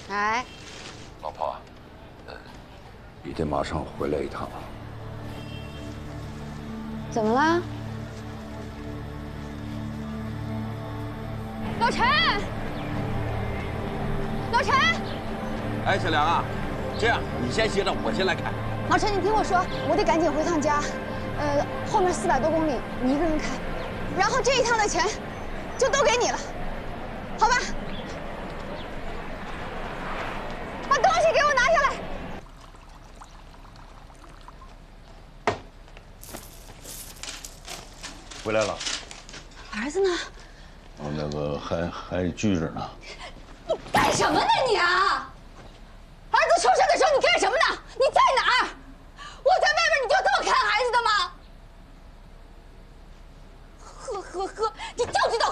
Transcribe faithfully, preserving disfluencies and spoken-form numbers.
哎， 老婆，呃，你得马上回来一趟。 怎么了？老陈，老陈， 哎，小梁啊，这样你先歇着，我先来开。 老陈，你听我说，我得赶紧回趟家。呃，后面四百多公里，你一个人开，然后这一趟的钱就都给你了，好吧？把东西给我拿下来。 回来了。 儿子呢？ 我那个还还拘着呢。 你干什么呢你啊？儿子出事的时候你干什么呢？你在哪儿？我在外面你就这么看孩子的吗？呵呵呵，你就知道